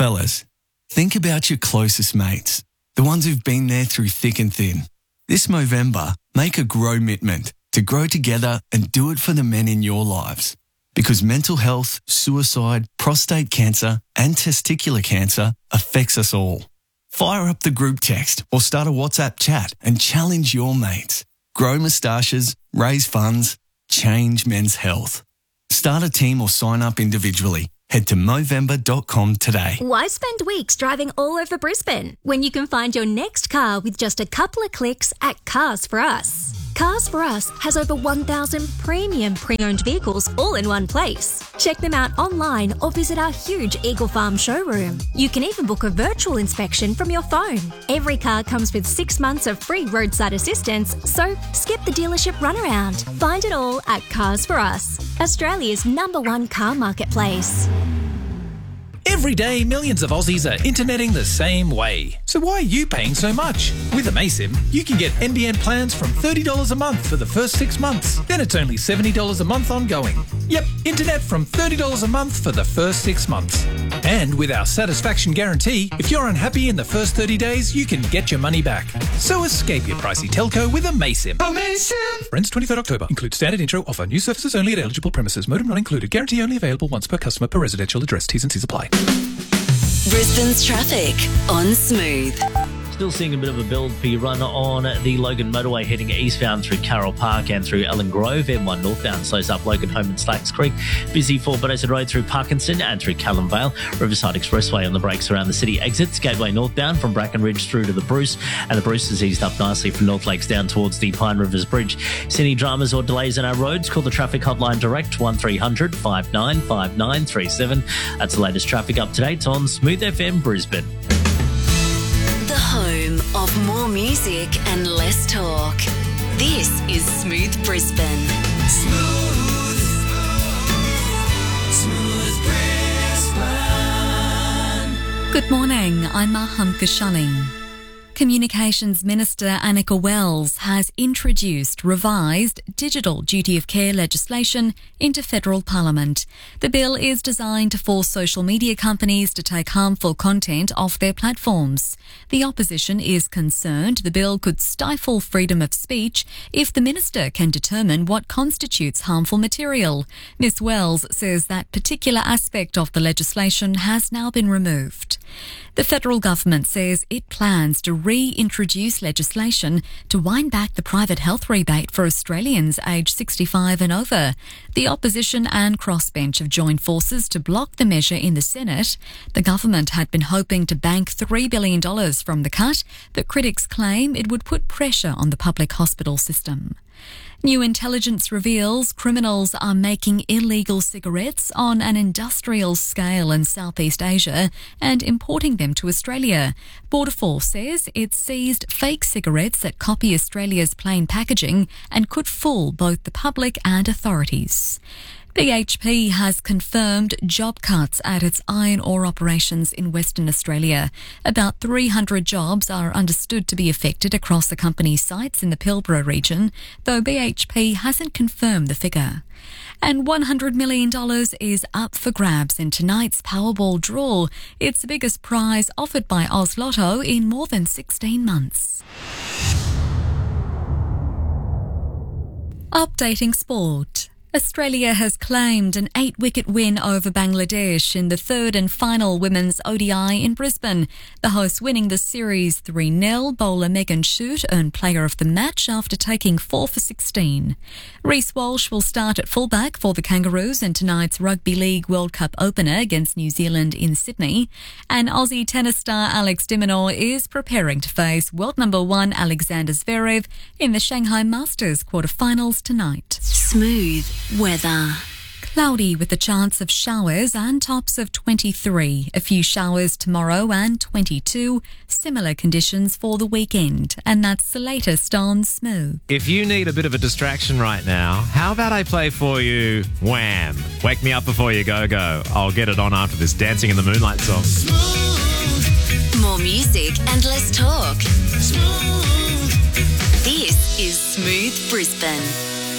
Fellas, think about your closest mates, the ones who've been there through thick and thin. This Movember, make a grow-mitment to grow together and do it for the men in your lives. Because mental health, suicide, prostate cancer and testicular cancer affects us all. Fire up the group text or start a WhatsApp chat and challenge your mates. Grow moustaches, raise funds, change men's health. Start a team or sign up individually. Head to Movember.com today. Why spend weeks driving all over Brisbane when you can find your next car with just a couple of clicks at Cars For Us? Cars For Us has over 1,000 premium pre-owned vehicles all in one place. Check them out online or visit our huge Eagle Farm showroom. You can even book a virtual inspection from your phone. Every car comes with 6 months of free roadside assistance, so skip the dealership runaround. Find it all at Cars For Us, Australia's #1 car marketplace. Every day, millions of Aussies are interneting the same way. So why are you paying so much? With Amaysim, you can get NBN plans from $30 a month for the first 6 months. Then it's only $70 a month ongoing. Yep, internet from $30 a month for the first 6 months. And with our satisfaction guarantee, if you're unhappy in the first 30 days, you can get your money back. So escape your pricey telco with Amaysim. Amaysim! Ends 23rd October. Includes standard intro. Offer new services only at eligible premises. Modem not included. Guarantee only available once per customer per residential address. T's and C's apply. Brisbane's traffic on Smooth. Still seeing a bit of a build-P run on the Logan motorway heading eastbound through Carroll Park and through Ellen Grove. M1 northbound slows up Logan Home and Slacks Creek. Busy for Bedford Road through Parkinson and through Callum Vale. Riverside Expressway on the brakes around the city exits. Gateway northbound from Bracken Ridge through to the Bruce. And the Bruce has eased up nicely from North Lakes down towards the Pine Rivers Bridge. See any dramas or delays in our roads? Call the traffic hotline direct 1300 595937. That's the latest traffic up-to-date on Smooth FM Brisbane. The home of more music and less talk. This is Smooth Brisbane. Smooth Brisbane. Good morning, I'm Maham Kashani. Communications Minister Annika Wells has introduced revised digital duty of care legislation into federal parliament. The bill is designed to force social media companies to take harmful content off their platforms. The opposition is concerned the bill could stifle freedom of speech if the minister can determine what constitutes harmful material. Ms Wells says that particular aspect of the legislation has now been removed. The federal government says it plans to reintroduce legislation to wind back the private health rebate for Australians aged 65 and over. The opposition and crossbench have joined forces to block the measure in the Senate. The government had been hoping to bank $3 billion from the cut, but critics claim it would put pressure on the public hospital system. New intelligence reveals criminals are making illegal cigarettes on an industrial scale in Southeast Asia and importing them to Australia. Border Force says it seized fake cigarettes that copy Australia's plain packaging and could fool both the public and authorities. BHP has confirmed job cuts at its iron ore operations in Western Australia. About 300 jobs are understood to be affected across the company's sites in the Pilbara region, though BHP hasn't confirmed the figure. And $100 million is up for grabs in tonight's Powerball draw. It's the biggest prize offered by Oz Lotto in more than 16 months. Updating sport. Australia has claimed an 8-wicket win over Bangladesh in the third and final women's ODI in Brisbane. The hosts winning the series 3-0. Bowler Megan Shute earned player of the match after taking 4 for 16. Reece Walsh will start at fullback for the Kangaroos in tonight's Rugby League World Cup opener against New Zealand in Sydney. And Aussie tennis star Alex de Minaur is preparing to face world number 1 Alexander Zverev in the Shanghai Masters quarterfinals tonight. Smooth weather. Cloudy with a chance of showers and tops of 23. A few showers tomorrow and 22. Similar conditions for the weekend. And that's the latest on Smooth. If you need a bit of a distraction right now, how about I play for you Wham! Wake Me Up Before You Go Go. I'll get it on after this Dancing in the Moonlight song. Smooth. More music and less talk. Smooth. This is Smooth Brisbane.